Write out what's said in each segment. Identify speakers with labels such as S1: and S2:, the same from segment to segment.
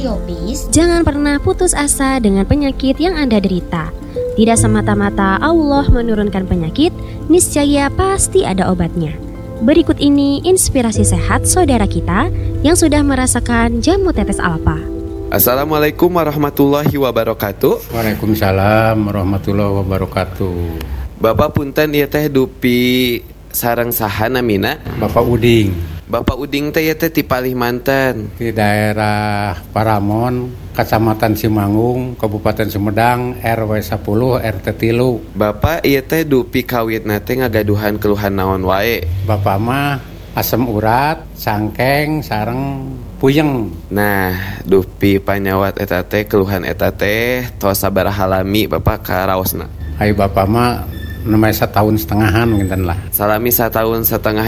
S1: Radio Peace,
S2: jangan pernah putus asa dengan penyakit yang Anda derita. Tidak semata-mata Allah menurunkan penyakit, niscaya pasti ada obatnya. Berikut ini inspirasi sehat saudara kita yang sudah merasakan jamu tetes alfa.
S3: Assalamualaikum warahmatullahi wabarakatuh.
S4: Waalaikumsalam warahmatullahi wabarakatuh.
S3: Bapak punten ieu teh dupi sareng saha namina?
S4: Bapak Uding.
S3: Bapak Uding teh ieu teh ti Palimanten.
S4: Di daerah Paramon, Kecamatan Simanggung, Kabupaten Sumedang, RW 10 RT 3.
S3: Bapak ieu teh dupi kawitna teh ngagaduhan keluhan naon wae?
S4: Bapak mah asam urat, sangkeng, sareng puyeng.
S3: Nah, dupi panyawat eta teh keluhan eta teh tos sabaraha lami Bapak karaosna?
S4: Hai Bapak mah namanya 1,5 tahun nginten lah.
S3: Salami 1,5 tahun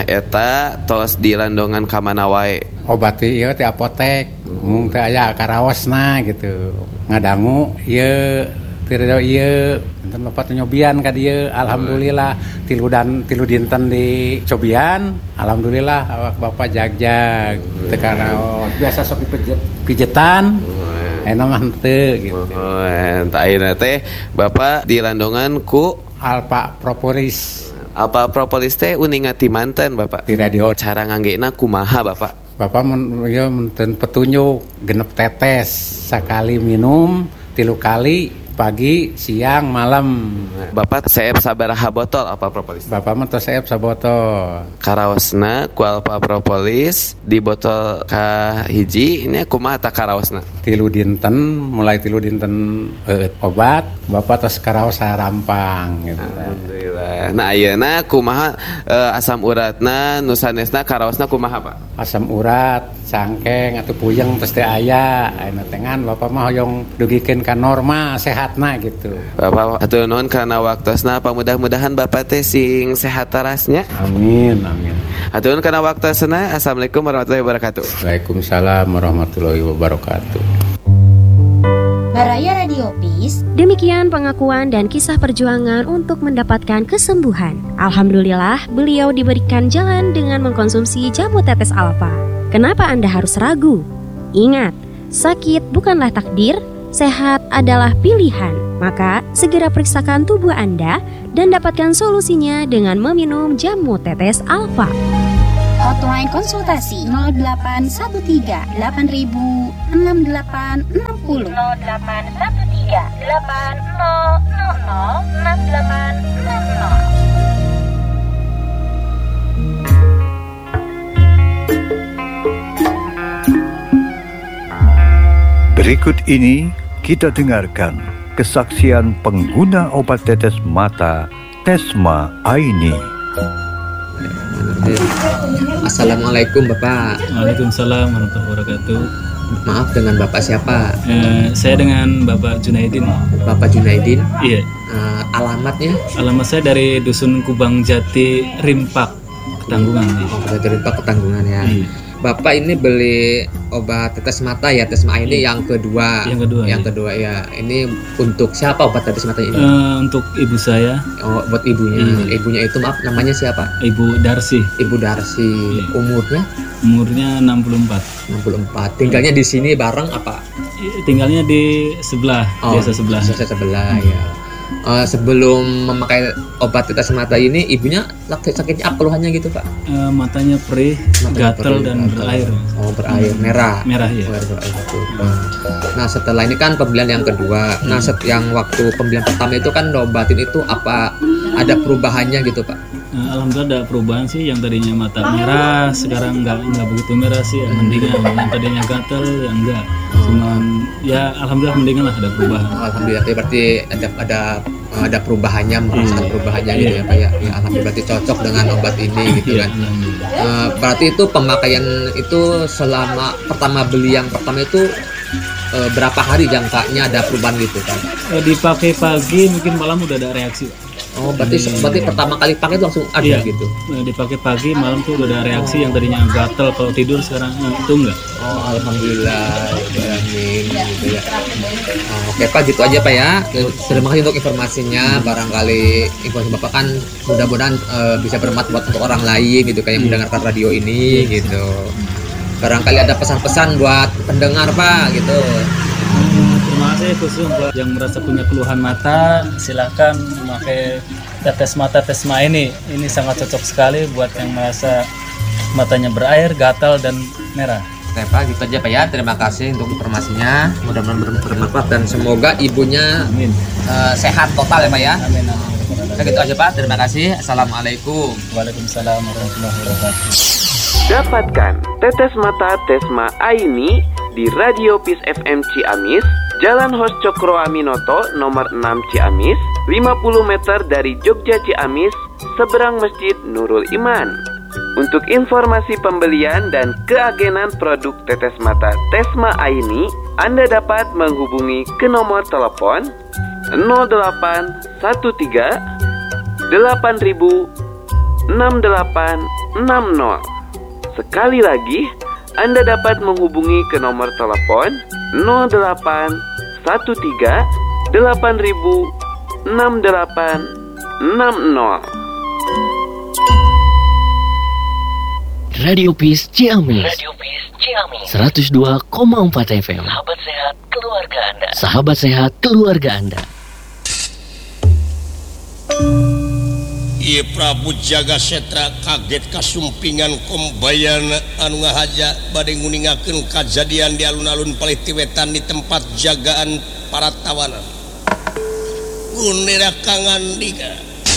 S3: eta tos dilandongan ka mana wae?
S4: Obat ieu teh apotek. Mung teh aya karaosna gitu. Ngadangu ieu tireu ieu enten Bapak teh nyobian ka dieu. Alhamdulillah tilu dinten di cobian. Alhamdulillah awak Bapak jag-jag. Teu karaos. Biasa sok pijetan. Enak mah teu gitu.
S3: Entah ayeuna teh Bapak dilandongan ku
S4: Alpha Propolis.
S3: Alpha Propolis teh uningat ti manten Bapak.
S4: Di radio.
S3: Cara nganggena kumaha Bapak?
S4: Bapak menten petunjuk genep tetes sekali minum 3 kali pagi, siang, malam.
S3: Bapak seep sabaraha botol Alpha Propolis?
S4: Bapak mah tos seep sabotol.
S3: Karaosna ku Alpha Propolis di botol ka hiji ini kumaha ta karaosna?
S4: 3 dinten mulai 3 dinten obat Bapak tos karaos sarampang gitu.
S3: Alhamdulillah. Nah ayeuna kumaha asam uratna nu sanesna karaosna kumaha Pak?
S4: Asam urat, sangkeng atau puyeng tos teh aya. Ayeuna tengan Bapak mah hoyong dugikeun ka norma sehatna gitu.
S3: Bapak atuh nuhun kana waktosna mudah-mudahan Bapak teh sing sehat tarasnya.
S4: Amin amin.
S3: Atuh nuhun kana waktosna. Assalamualaikum warahmatullahi wabarakatuh.
S4: Waalaikumsalam warahmatullahi wabarakatuh.
S1: Baraya Radio Peace.
S2: Demikian pengakuan dan kisah perjuangan untuk mendapatkan kesembuhan. Alhamdulillah, beliau diberikan jalan dengan mengkonsumsi jamu tetes alfa. Kenapa Anda harus ragu? Ingat, sakit bukanlah takdir, sehat adalah pilihan. Maka, segera periksakan tubuh Anda dan dapatkan solusinya dengan meminum jamu tetes alfa.
S1: Hotline konsultasi 0813 8000 6860 0813 8000 6860.
S5: Berikut ini kita dengarkan kesaksian pengguna obat tetes mata Tesma Aini.
S6: Assalamualaikum Bapak.
S7: Waalaikumsalam warahmatullahi wabarakatuh.
S6: Maaf, dengan Bapak siapa?
S7: Saya dengan Bapak Junaidin.
S6: Bapak Junaidin?
S7: Iya.
S6: Alamatnya?
S7: Alamat saya dari Dusun Kubang Jati, Rimpak, Ketanggungan.
S6: Dari Rimpak, Ketanggungan ya. Iya. Bapak ini beli obat tetes mata ya, Tesma ini yang kedua. Yang kedua ya. Ini untuk siapa obat tetes mata ini?
S7: Untuk ibu saya.
S6: Oh, buat ibunya. Ibunya itu maaf, namanya siapa?
S7: Ibu Darsi.
S6: Ibu Darsi. Umurnya?
S7: Umurnya 64.
S6: 64. Tinggalnya di sini bareng apa?
S7: Tinggalnya di sebelah, desa sebelah.
S6: Desa sebelah ya. Sebelum memakai obat tetes mata ini, ibunya sakitnya apa keluhannya gitu Pak?
S7: Matanya perih, gatal dan berair.
S6: Oh, berair merah.
S7: Merah ya.
S6: Berair itu. Nah setelah ini kan pembelian yang kedua. Nah yang waktu pembelian pertama itu kan obatin itu apa ada perubahannya gitu Pak?
S7: Alhamdulillah ada perubahan sih, yang tadinya mata merah sekarang nggak begitu merah sih, mendingan. Yang tadinya gatal ya enggak. Cuman ya alhamdulillah mendingan lah, ada perubahan.
S6: Alhamdulillah berarti ada perubahannya, merasakan perubahannya gitu ya Pak ya. Ya alhamdulillah berarti cocok dengan obat ini gitu kan. Berarti itu pemakaian itu selama pertama beli yang pertama itu berapa hari jangkanya ada perubahan gitu kan?
S7: Dipakai pagi mungkin malam udah ada reaksi.
S6: Oh, berarti pertama kali pakai itu langsung ada gitu.
S7: Dipakai pagi, malam tuh udah ada reaksi. Yang tadinya gatel kalau tidur sekarang itu enggak.
S6: Oh, alhamdulillah. Amin gitu ya. Oke Pak, gitu aja Pak ya. Terima kasih untuk informasinya. Barangkali informasi Bapak kan mudah-mudahan bisa bermanfaat untuk orang lain gitu kayak mendengarkan radio ini gitu. Barangkali ada pesan-pesan buat pendengar Pak gitu.
S7: Terima kasih khusus buat yang merasa punya keluhan mata, silakan memakai tetes mata Tesma ini. Ini sangat cocok sekali buat yang merasa matanya berair, gatal dan merah.
S6: Oke Pak, gitu aja Pak ya. Terima kasih untuk informasinya. Mudah-mudahan bermanfaat dan semoga ibunya sehat total ya Pak ya.
S7: Amin.
S6: Oke, gitu aja Pak. Terima kasih. Assalamualaikum.
S7: Waalaikumsalam warahmatullahi wabarakatuh.
S3: Dapatkan tetes mata Tesma Aini di Radio Peace FM Ciamis, Jalan Hos Cokro Aminoto nomor 6 Ciamis, 50 meter dari Jogja Ciamis, seberang Masjid Nurul Iman. Untuk informasi pembelian dan keagenan produk tetes mata Tesma Aini, Anda dapat menghubungi ke nomor telepon 0813 8000 6860. Sekali lagi, Anda dapat menghubungi ke nomor telepon 0813 8000 6860.
S8: Radio Peace Ciamis 102,4 FM. Sahabat sehat keluarga Anda.
S9: Ieu Prabu Jagasetra kaget kasumpingan kombayana anu ngahaja bade nguningakeun kajadian di alun-alun Palitiwetan di tempat jagaan para tawanan. Gunira kangandika.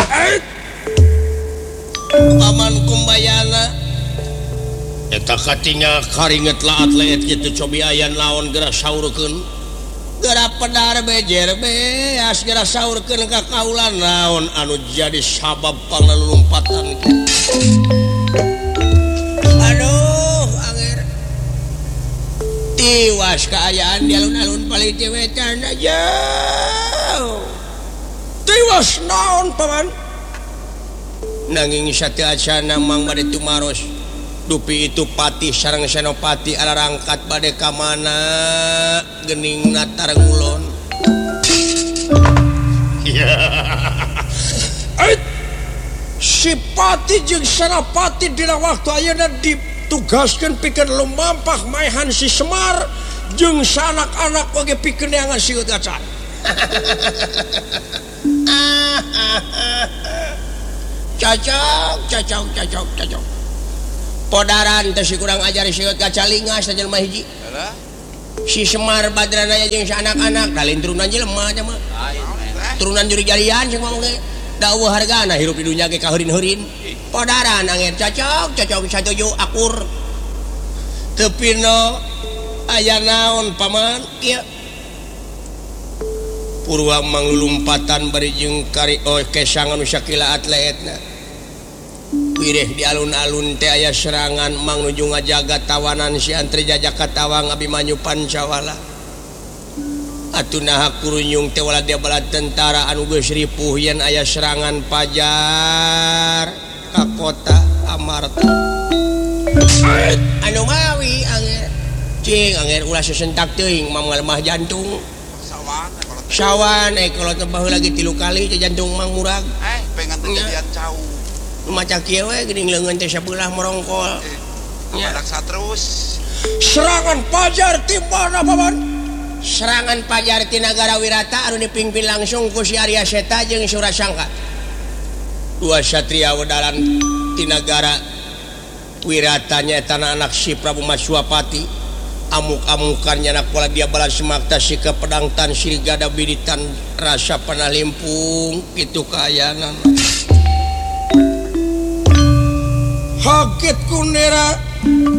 S9: Paman kombayana eta katingal karinget laat leet kitu cobi aya naon geura saurkeun. Geura pedar bejer beas geura saurkeun ka kaula naon anu jadi sabab pangalumpatan. Aduh anger. Tiwas kaayaan di alun-alun Palitiwetan aja. Tiwas naon paman? Nanging sateu acana mang bade tumaros. Dupi itu pati sareng senopati ala rangkat bade ka mana geuning natar ngulon. Si pati jeung senopati dina waktu ayeuna ditugaskeun pikeun lumampah maehan si Semar jeung sanak-anak oge pikeun neangan sieut acan. Cocok. Podaran teh si kurang ajar sieut kaca lingas jelema hiji. Si Semar Badranaya jeung anak-anak dalin turunan jelema nya mah. Turunan juri jarian sing ngomong ge. Dawuh hargana hirup di dunya ge kaheurin-heurin. Podaran anger cocok satuju akur. Teu pino aya naon paman kieu. Purwa manglulumpatan bari jeung kari kesang anu sakila atletna. Wireh di alun-alun teh aya serangan mang nuju ngajaga tawanan si antri jajak katawang Abimanyu Pancawala. Atunaha kurunyung teh wala dia bala tentara anu geus ripuh yen aya serangan pajar ka kota Amarta. Anu mawi anger. Cing anger ulah sesentak teuing mang lemah jantung. Sawan kalau tebah lagi 3 kali jantung mang murag.
S10: Pengen kejadian cau.
S9: Maca kieu we geuning leungeun teh sabelah merongkol.
S10: Daksa terus.
S9: Serangan pajar ti mana paman? Serangan pajar ti nagara Wirata anu dipingpin langsung ku si Arya Seta jeung Surasangka. Dua satria wedalan ti nagara Wirata nyaeta anak si Prabu Maswapati. Amuk-amukan nyanak pola dia balas semakta si ke pedang tan sirigada biditan rasa panah limpung kitu kaayanan. Haget kunera